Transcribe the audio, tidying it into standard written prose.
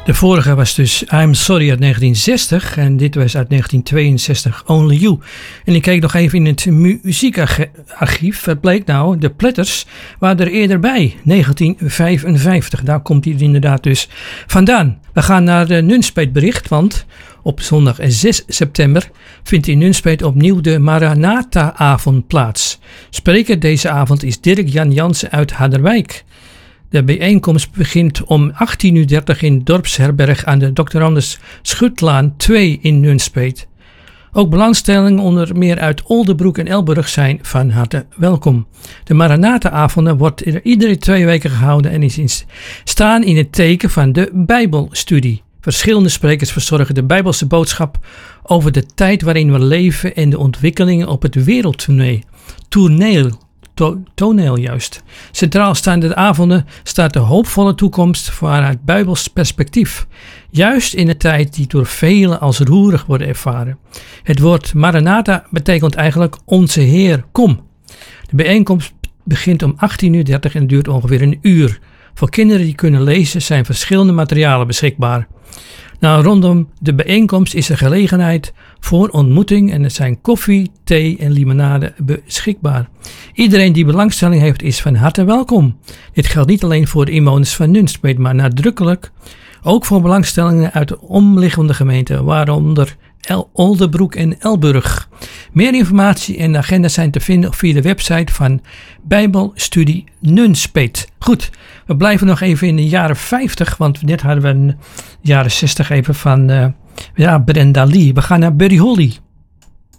De vorige was dus I'm Sorry uit 1960 en dit was uit 1962 Only You. En ik keek nog even in het muziekarchief. Wat bleek nou? De Platters waren er eerder bij, 1955. Daar komt hij inderdaad dus vandaan. We gaan naar de Nunspeet-bericht, want op zondag 6 september vindt in Nunspeet opnieuw de Maranatha-avond plaats. Spreker deze avond is Dirk-Jan Jansen uit Harderwijk. De bijeenkomst begint om 18:30 in Dorpsherberg aan de Dr. Anders Schutlaan 2 in Nunspeet. Ook belangstellingen onder meer uit Oldebroek en Elburg zijn van harte welkom. De Maranatha-avonden wordt iedere 2 weken gehouden en staan in het teken van de Bijbelstudie. Verschillende sprekers verzorgen de Bijbelse boodschap over de tijd waarin we leven en de ontwikkelingen op het wereldtoneel juist. Centraal staande avonden staat de hoopvolle toekomst vanuit Bijbels perspectief. Juist in een tijd die door velen als roerig wordt ervaren. Het woord Maranatha betekent eigenlijk Onze Heer, kom. De bijeenkomst begint om 18:30 en duurt ongeveer een uur. Voor kinderen die kunnen lezen zijn verschillende materialen beschikbaar. Nou, rondom de bijeenkomst is er gelegenheid voor ontmoeting en er zijn koffie, thee en limonade beschikbaar. Iedereen die belangstelling heeft is van harte welkom. Dit geldt niet alleen voor de inwoners van Nunspeet, maar nadrukkelijk ook voor belangstellingen uit de omliggende gemeenten, waaronder Oldebroek en Elburg. Meer informatie en agenda zijn te vinden via de website van Bijbelstudie Nunspeet. Goed, we blijven nog even in de jaren 50, want net hadden we de jaren 60 even van Brenda Lee. We gaan naar Buddy Holly.